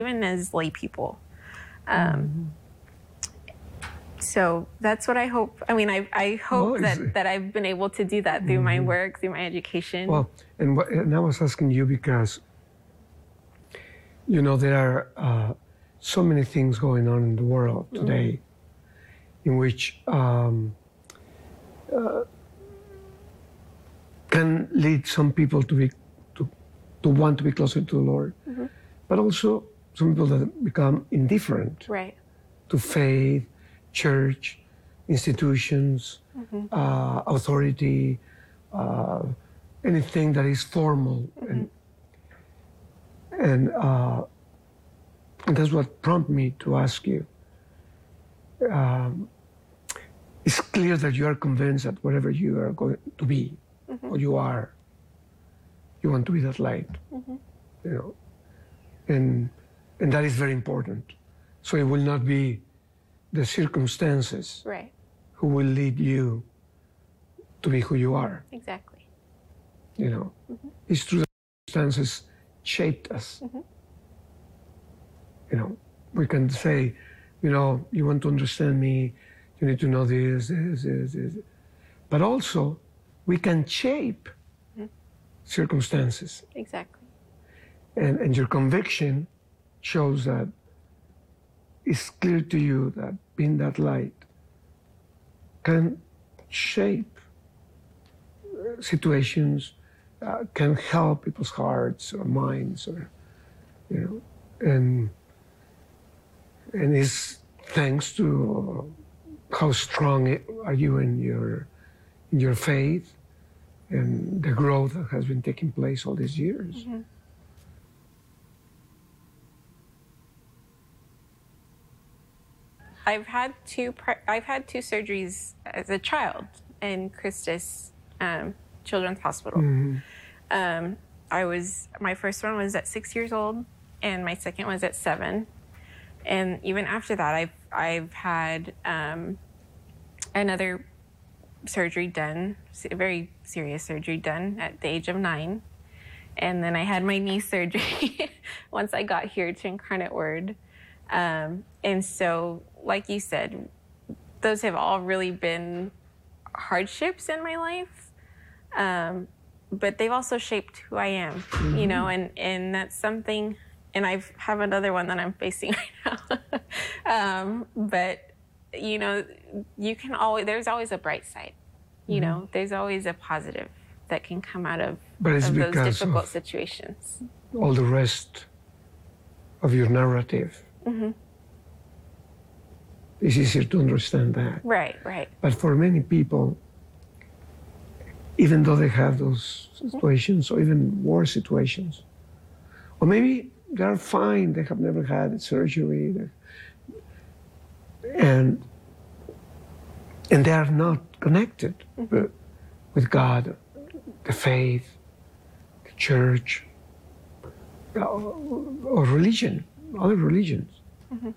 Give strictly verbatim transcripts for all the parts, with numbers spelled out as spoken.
even as lay people. Um, mm-hmm. So that's what I hope. I mean, I, I hope well, that, that I've been able to do that through mm-hmm. my work, through my education. Well, and, what, and I was asking you because, you know, there are uh, so many things going on in the world today mm-hmm. in which um, uh, can lead some people to be to, to want to be closer to the Lord, mm-hmm. but also some people that become indifferent right. to faith, church, institutions, mm-hmm. uh, authority, uh, anything that is formal. Mm-hmm. And, and, uh, and that's what prompted me to ask you. Um, it's clear that you are convinced that whatever you are going to be, mm-hmm. or you are, you want to be that light, mm-hmm. you know, and and that is very important. So it will not be the circumstances right. who will lead you to be who you are. Exactly. You know, mm-hmm. it's true that circumstances shaped us. Mm-hmm. You know, we can say, you know, you want to understand me, you need to know this, this, this, this. But also, we can shape mm-hmm. circumstances. Exactly. And, and your conviction shows that it's clear to you that being that light can shape situations, uh, can help people's hearts or minds, or, you know, and and it's thanks to how strong are you in your in your faith and the growth that has been taking place all these years. Mm-hmm. I've had two. I've had two surgeries as a child in Christus um, Children's Hospital. Mm-hmm. Um, I was my first one was at six years old, and my second was at seven. And even after that, I've I've had um, another surgery done, a very serious surgery done at the age of nine, and then I had my knee surgery once I got here to Incarnate Word. Um, and so, like you said, those have all really been hardships in my life, um, but they've also shaped who I am, mm-hmm. you know, and, and that's something, and I have another one that I'm facing right now. um, but, you know, you can always, there's always a bright side, you mm-hmm. know, there's always a positive that can come out of, but it's of those difficult of situations. All the rest of your narrative. Mm-hmm. It's easier to understand that. Right, right. But for many people, even though they have those situations, mm-hmm. or even worse situations, or maybe they're fine, they have never had surgery, and and they are not connected mm-hmm. with God, the faith, the church, or, or religion. Other religions. Mm-hmm.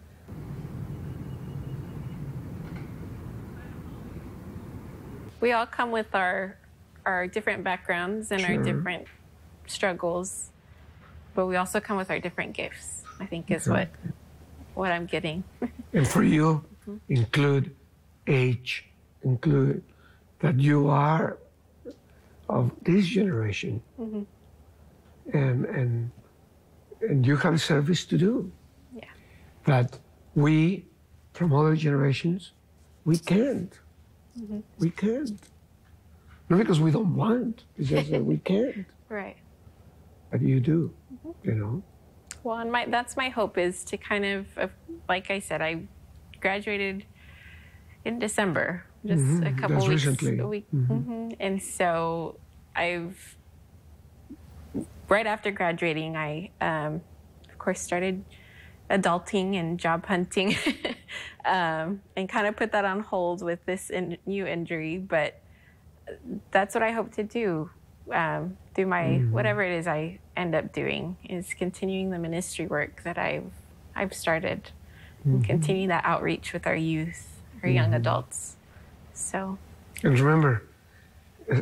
We all come with our our different backgrounds and sure. our different struggles, but we also come with our different gifts, I think is exactly. what what I'm getting. And for you, mm-hmm. include age, include that you are of this generation, mm-hmm. and and and you have a service to do. Yeah. That we, from other generations, we can't. Mm-hmm. We can't. Not because we don't want, it's just that we can't. Right. But you do, mm-hmm. you know. Well, and my that's my hope is to kind of, uh, like I said, I graduated in December, just mm-hmm. a couple that's weeks. Recently. A week. Mm-hmm. Mm-hmm. And so I've, right after graduating, I, um, of course, started adulting and job hunting um, and kind of put that on hold with this in, new injury. But that's what I hope to do um, through my, mm-hmm. whatever it is I end up doing, is continuing the ministry work that I've, I've started mm-hmm. and continue that outreach with our youth, our mm-hmm. young adults. So. And remember, uh,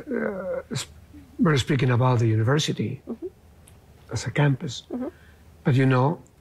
we're speaking about the university mm-hmm. as a campus, mm-hmm. but you know,